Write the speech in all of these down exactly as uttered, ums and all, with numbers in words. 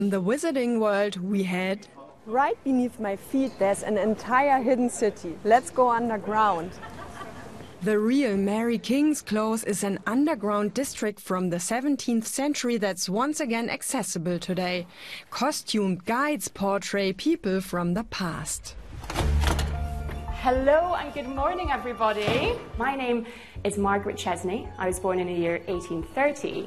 In the Wizarding World we had... Right beneath my feet there's an entire hidden city. Let's go underground. The real Mary King's Close is an underground district from the seventeenth century that's once again accessible today. Costumed guides portray people from the past. Hello and good morning, everybody. My name is Margaret Chesney. I was born in the year eighteen thirty.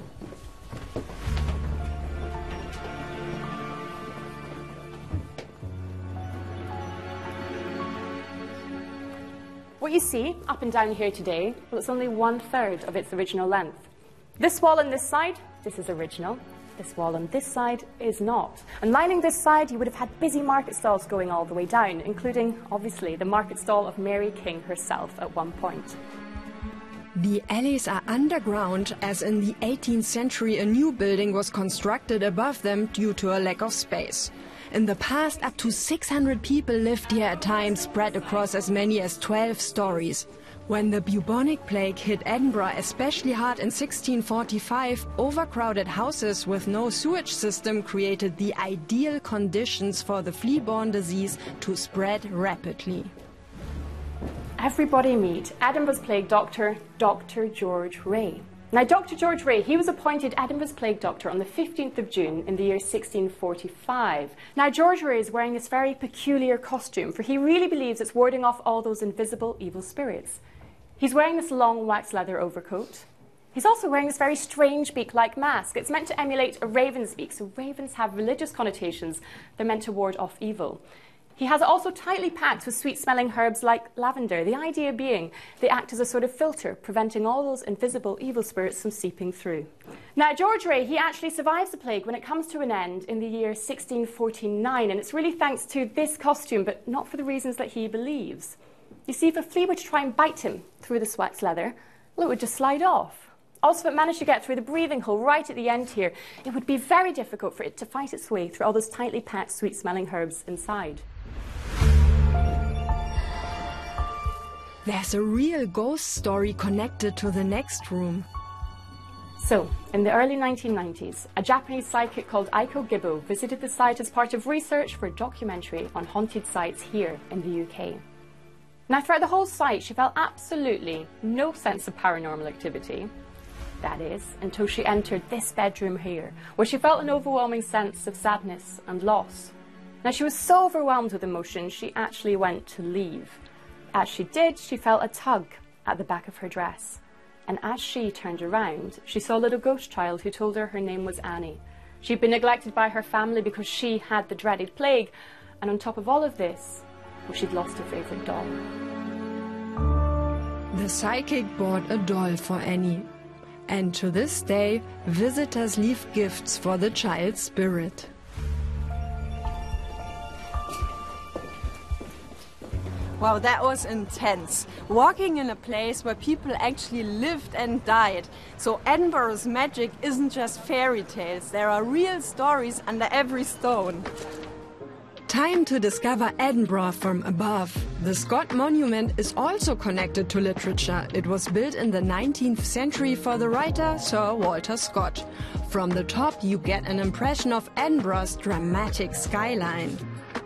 What you see up and down here today, well, it's only one third of its original length. This wall on this side, this is original. This wall on this side is not. And lining this side, you would have had busy market stalls going all the way down, including, obviously, the market stall of Mary King herself at one point. The alleys are underground, as in the eighteenth century a new building was constructed above them due to a lack of space. In the past, up to six hundred people lived here at times, spread across as many as twelve stories. When the bubonic plague hit Edinburgh especially hard in sixteen forty-five, overcrowded houses with no sewage system created the ideal conditions for the flea-borne disease to spread rapidly. Everybody meet Edinburgh's plague doctor, Doctor George Rae. Now, Doctor George Rae, he was appointed Edinburgh's plague doctor on the fifteenth of June in the year sixteen forty-five. Now, George Rae is wearing this very peculiar costume, for he really believes it's warding off all those invisible evil spirits. He's wearing this long wax leather overcoat. He's also wearing this very strange beak-like mask. It's meant to emulate a raven's beak, so ravens have religious connotations. They're meant to ward off evil. He has it also tightly packed with sweet-smelling herbs like lavender, the idea being they act as a sort of filter, preventing all those invisible evil spirits from seeping through. Now, George Rae, he actually survives the plague when it comes to an end in the year sixteen forty-nine, and it's really thanks to this costume, but not for the reasons that he believes. You see, if a flea were to try and bite him through this wax leather, well, it would just slide off. Also, if it managed to get through the breathing hole right at the end here, it would be very difficult for it to fight its way through all those tightly packed, sweet-smelling herbs inside. There's a real ghost story connected to the next room. So, in the early nineteen nineties, a Japanese psychic called Aiko Gibbo visited the site as part of research for a documentary on haunted sites here in the U K. Now, throughout the whole site, she felt absolutely no sense of paranormal activity. That is, until she entered this bedroom here, where she felt an overwhelming sense of sadness and loss. Now, she was so overwhelmed with emotion, she actually went to leave. As she did, she felt a tug at the back of her dress. And as she turned around, she saw a little ghost child who told her her name was Annie. She'd been neglected by her family because she had the dreaded plague. And on top of all of this, well, she'd lost her favourite doll. The psychic bought a doll for Annie. And to this day, visitors leave gifts for the child's spirit. Wow, that was intense. Walking in a place where people actually lived and died. So Edinburgh's magic isn't just fairy tales. There are real stories under every stone. Time to discover Edinburgh from above. The Scott Monument is also connected to literature. It was built in the nineteenth century for the writer Sir Walter Scott. From the top you get an impression of Edinburgh's dramatic skyline.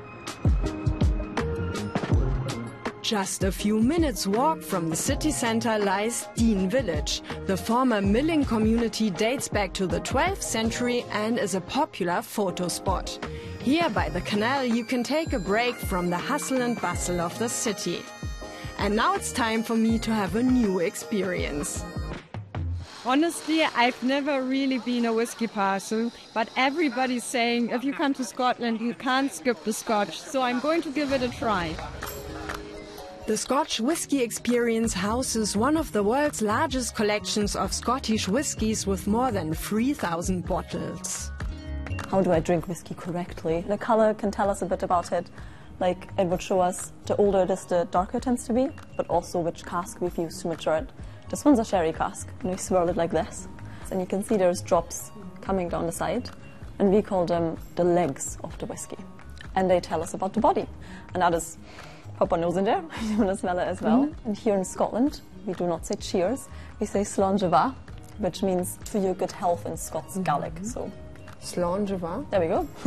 Just a few minutes walk from the city centre lies Dean Village. The former milling community dates back to the twelfth century and is a popular photo spot. Here by the canal you can take a break from the hustle and bustle of the city. And now it's time for me to have a new experience. Honestly, I've never really been a whiskey person, but everybody's saying if you come to Scotland you can't skip the Scotch, so I'm going to give it a try. The Scotch Whisky Experience houses one of the world's largest collections of Scottish whiskies with more than three thousand bottles. How do I drink whiskey correctly? The colour can tell us a bit about it. Like, it would show us the older it is, the darker it tends to be, but also which cask we've used to mature it. This one's a sherry cask, and we swirl it like this. And you can see there's drops coming down the side, and we call them the legs of the whiskey. And they tell us about the body. And that is... Pop a nose in there, you want to smell it as well. Mm-hmm. And here in Scotland, we do not say cheers, we say slán de bha, which means to your good health in Scots Gaelic. Mm-hmm. So Slàinte war. There we go.